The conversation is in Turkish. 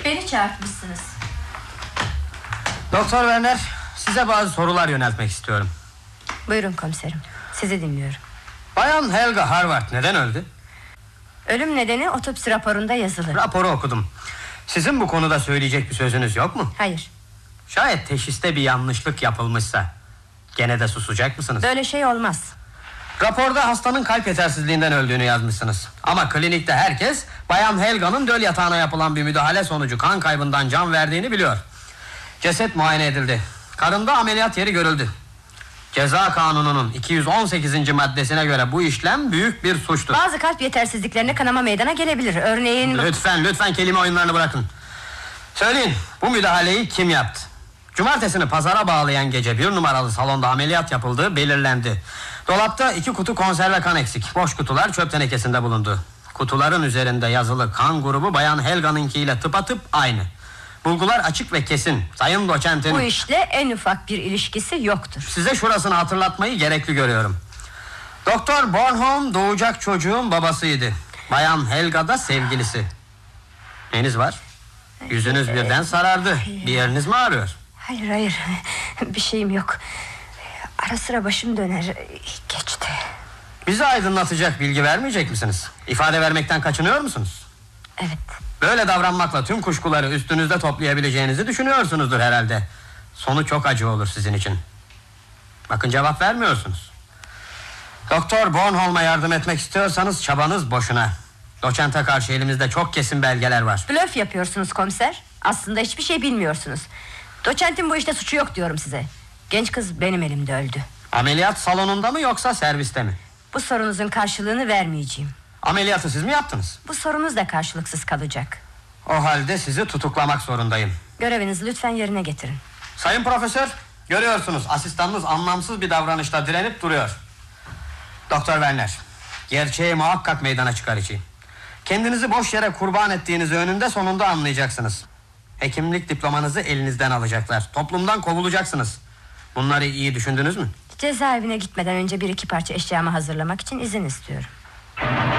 Beni çağırtmışsınız. Doktor Werner, size bazı sorular yöneltmek istiyorum. Buyurun komiserim, sizi dinliyorum. Bayan Helga Harvard neden öldü? Ölüm nedeni otopsi raporunda yazılı. Raporu okudum. Sizin bu konuda söyleyecek bir sözünüz yok mu? Hayır. Şayet teşhiste bir yanlışlık yapılmışsa gene de susacak mısınız? Böyle şey olmaz. Raporda hastanın kalp yetersizliğinden öldüğünü yazmışsınız. Ama klinikte herkes Bayan Helga'nın döl yatağına yapılan bir müdahale sonucu kan kaybından can verdiğini biliyor. Ceset muayene edildi. Karında ameliyat yeri görüldü. Ceza kanununun 218. maddesine göre bu işlem büyük bir suçtur. Bazı kalp yetersizliklerine kanama meydana gelebilir. Örneğin... Lütfen kelime oyunlarını bırakın. Söyleyin, bu müdahaleyi kim yaptı? Cumartesini pazara bağlayan gece 1 numaralı salonda ameliyat yapıldığı belirlendi. Dolapta 2 kutu konserve kan eksik. Boş kutular çöp tenekesinde bulundu. Kutuların üzerinde yazılı kan grubu Bayan Helga'nınkiyle tıpatıp aynı. Bulgular açık ve kesin. Sayın doçentin... Bu işle en ufak bir ilişkisi yoktur. Size şurasını hatırlatmayı gerekli görüyorum. Doktor Bornholm doğacak çocuğun babasıydı. Bayan Helga da sevgilisi. Neniz var? Yüzünüz birden sarardı. Bir yeriniz mi ağrıyor? Hayır, bir şeyim yok. Ara sıra başım döner. Geçti. Bizi aydınlatacak bilgi vermeyecek misiniz? İfade vermekten kaçınıyor musunuz? Evet. Böyle davranmakla tüm kuşkuları üstünüzde toplayabileceğinizi düşünüyorsunuzdur herhalde. Sonu çok acı olur sizin için. Bakın cevap vermiyorsunuz. Doktor Bornholm'a yardım etmek istiyorsanız çabanız boşuna. Doçente karşı elimizde çok kesin belgeler var. Blöf yapıyorsunuz komiser. Aslında hiçbir şey bilmiyorsunuz. Doçentin bu işte suçu yok diyorum size. Genç kız benim elimde öldü. Ameliyat salonunda mı yoksa serviste mi? Bu sorunuzun karşılığını vermeyeceğim. Ameliyatı siz mi yaptınız? Bu sorunuz da karşılıksız kalacak. O halde sizi tutuklamak zorundayım. Görevinizi lütfen yerine getirin. Sayın profesör, görüyorsunuz asistanınız anlamsız bir davranışla direnip duruyor. Doktor Werner, gerçeği muhakkak meydana çıkaracağım. Kendinizi boş yere kurban ettiğinizi önünde sonunda anlayacaksınız. Hekimlik diplomanızı elinizden alacaklar. Toplumdan kovulacaksınız. Bunları iyi düşündünüz mü? Cezaevine gitmeden önce 1-2 parça eşyamı hazırlamak için izin istiyorum.